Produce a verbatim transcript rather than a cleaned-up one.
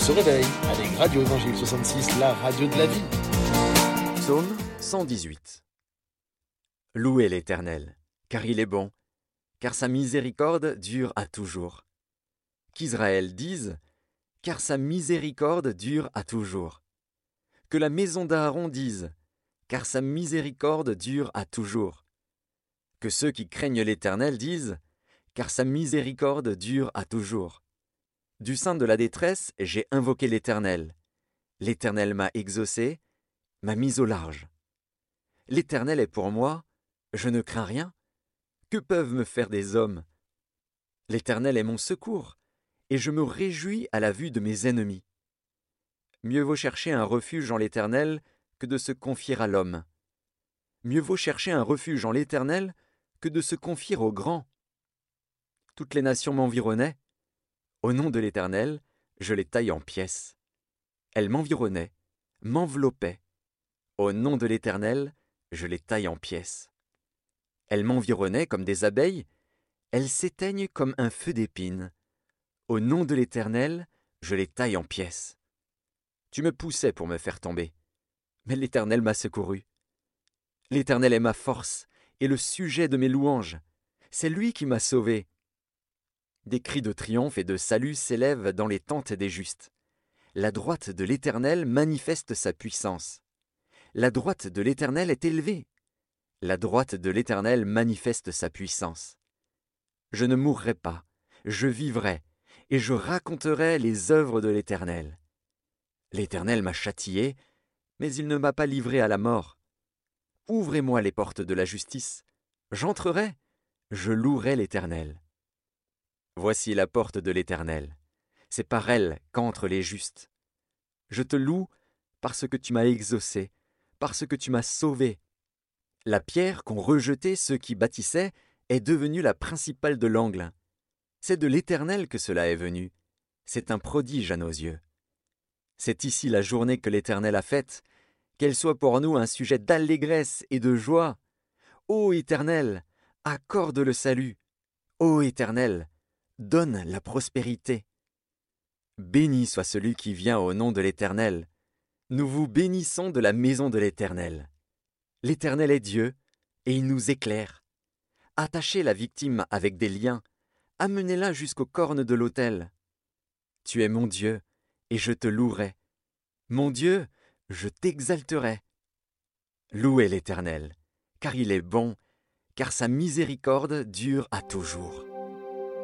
se réveille avec Radio Évangile soixante-six, la radio de la vie. Psaume cent dix-huit. Louez l'Éternel, car il est bon, car sa miséricorde dure à toujours. Qu'Israël dise, car sa miséricorde dure à toujours. Que la maison d'Aaron dise, car sa miséricorde dure à toujours. Que ceux qui craignent l'Éternel disent, car sa miséricorde dure à toujours. Du sein de la détresse, j'ai invoqué l'Éternel. L'Éternel m'a exaucé, m'a mis au large. L'Éternel est pour moi, je ne crains rien. Que peuvent me faire des hommes? L'Éternel est mon secours, et je me réjouis à la vue de mes ennemis. Mieux vaut chercher un refuge en l'Éternel que de se confier à l'homme. Mieux vaut chercher un refuge en l'Éternel que de se confier aux grands. Toutes les nations m'environnaient. Au nom de l'Éternel, je les taille en pièces. Elles m'environnaient, m'enveloppaient. Au nom de l'Éternel, je les taille en pièces. Elles m'environnaient comme des abeilles, elles s'éteignent comme un feu d'épines. Au nom de l'Éternel, je les taille en pièces. Tu me poussais pour me faire tomber, mais l'Éternel m'a secouru. L'Éternel est ma force et le sujet de mes louanges. C'est lui qui m'a sauvé. Des cris de triomphe et de salut s'élèvent dans les tentes des justes. La droite de l'Éternel manifeste sa puissance. La droite de l'Éternel est élevée. La droite de l'Éternel manifeste sa puissance. Je ne mourrai pas, je vivrai, et je raconterai les œuvres de l'Éternel. L'Éternel m'a châtié, mais il ne m'a pas livré à la mort. Ouvrez-moi les portes de la justice. J'entrerai, je louerai l'Éternel. Voici la porte de l'Éternel. C'est par elle qu'entrent les justes. Je te loue parce que tu m'as exaucé, parce que tu m'as sauvé. La pierre qu'ont rejetée ceux qui bâtissaient est devenue la principale de l'angle. C'est de l'Éternel que cela est venu. C'est un prodige à nos yeux. C'est ici la journée que l'Éternel a faite, qu'elle soit pour nous un sujet d'allégresse et de joie. Ô Éternel, accorde le salut. Ô Éternel, donne la prospérité. Béni soit celui qui vient au nom de l'Éternel. Nous vous bénissons de la maison de l'Éternel. L'Éternel est Dieu, et il nous éclaire. Attachez la victime avec des liens, amenez-la jusqu'aux cornes de l'autel. Tu es mon Dieu, et je te louerai. Mon Dieu, je t'exalterai. Louez l'Éternel, car il est bon, car sa miséricorde dure à toujours.